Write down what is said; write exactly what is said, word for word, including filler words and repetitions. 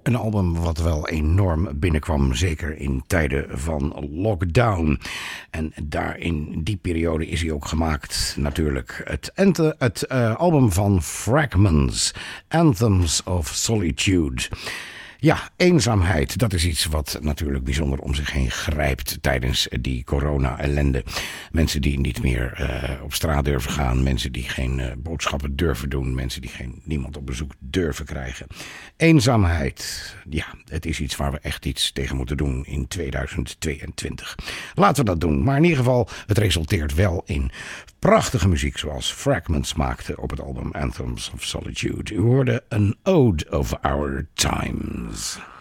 Een album wat wel enorm binnenkwam, zeker in tijden van lockdown. En daar in die periode is hij ook gemaakt, natuurlijk. Het, ente, het uh, album van Fragments, Anthems of Solitude. Ja, eenzaamheid, dat is iets wat natuurlijk bijzonder om zich heen grijpt tijdens die corona-ellende. Mensen die niet meer uh, op straat durven gaan, mensen die geen uh, boodschappen durven doen, mensen die geen niemand op bezoek durven krijgen. Eenzaamheid, ja, het is iets waar we echt iets tegen moeten doen in tweeduizend tweeëntwintig. Laten we dat doen, maar in ieder geval, het resulteert wel in prachtige muziek zoals Fragments maakte op het album Anthems of Solitude. U hoorde An Ode of Our Times.